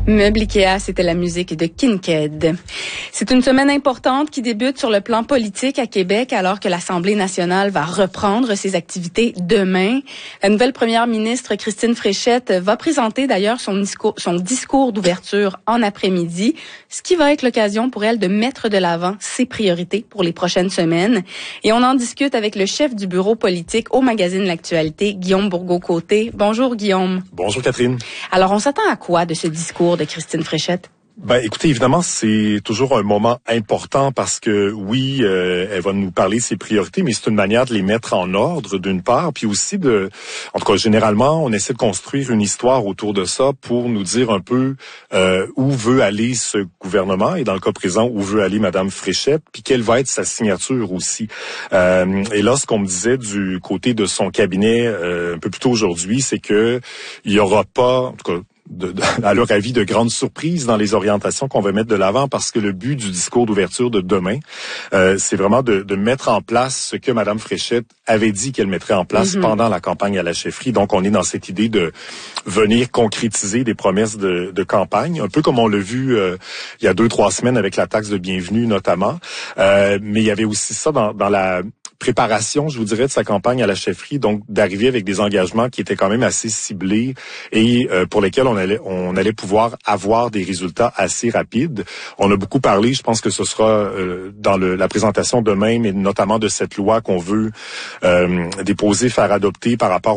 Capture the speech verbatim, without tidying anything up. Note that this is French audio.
Meuble Ikea, c'était la musique de Kinked. C'est une semaine importante qui débute sur le plan politique à Québec alors que l'Assemblée nationale va reprendre ses activités demain. La nouvelle première ministre Christine Fréchette va présenter d'ailleurs son discours, son discours d'ouverture en après-midi, ce qui va être l'occasion pour elle de mettre de l'avant ses priorités pour les prochaines semaines. Et on en discute avec le chef du bureau politique au magazine L'Actualité, Guillaume Bourgault-Côté. Bonjour Guillaume. Bonjour Catherine. Alors on s'attend à quoi de ce discours de Christine Fréchette? Ben, écoutez, évidemment, c'est toujours un moment important parce que, oui, euh, elle va nous parler de ses priorités, mais c'est une manière de les mettre en ordre, d'une part, puis aussi de, en tout cas, généralement, on essaie de construire une histoire autour de ça pour nous dire un peu euh, où veut aller ce gouvernement, et dans le cas présent, où veut aller Madame Fréchette, puis quelle va être sa signature aussi. Euh, et là, ce qu'on me disait du côté de son cabinet euh, un peu plus tôt aujourd'hui, c'est que il y aura pas, en tout cas, De, de, à leur avis, de grandes surprises dans les orientations qu'on va mettre de l'avant, parce que le but du discours d'ouverture de demain, euh, c'est vraiment de, de mettre en place ce que Mme Fréchette avait dit qu'elle mettrait en place mm-hmm. pendant la campagne à la chefferie. Donc, on est dans cette idée de venir concrétiser des promesses de, de campagne, un peu comme on l'a vu euh, il y a deux, trois semaines avec la taxe de bienvenue notamment. Euh, mais il y avait aussi ça dans, dans la préparation, je vous dirais, de sa campagne à la chefferie, donc d'arriver avec des engagements qui étaient quand même assez ciblés et euh, pour lesquels on allait on allait pouvoir avoir des résultats assez rapides. On a beaucoup parlé, je pense que ce sera euh, dans le, la présentation demain, mais notamment de cette loi qu'on veut euh, déposer, faire adopter par rapport